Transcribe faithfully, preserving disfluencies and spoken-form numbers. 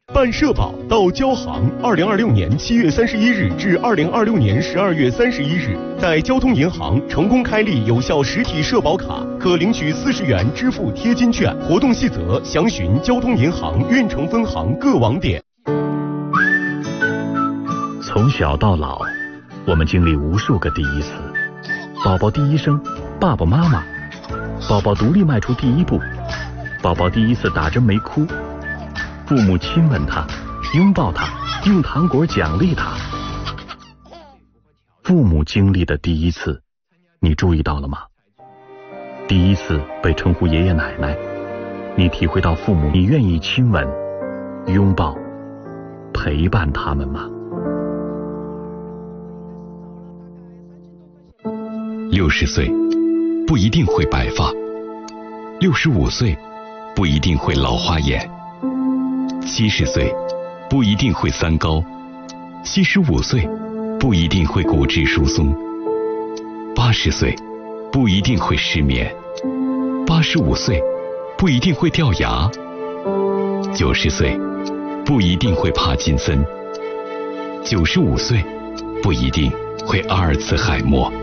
办社保到交行，二零二六年七月三十一日至二零二六年十二月三十一日，在交通银行成功开立有效实体社保卡，可领取四十元支付贴金券。活动细则详询交通银行运城分行各网点。 从小到老，我们经历无数个第一次：宝宝第一声，爸爸妈妈；宝宝独立迈出第一步，宝宝第一次打针没哭。父母亲吻他，拥抱他，用糖果奖励他。父母经历的第一次，你注意到了吗？第一次被称呼爷爷奶奶，你体会到父母你愿意亲吻、拥抱、陪伴他们吗？ 六十岁不一定会白发，六十五岁不一定会老花眼。七十岁不一定会三高，七十五岁不一定会骨质疏松，八十岁不一定会失眠，八十五岁不一定会掉牙，九十岁不一定会帕金森，九十五岁不一定会阿尔茨海默。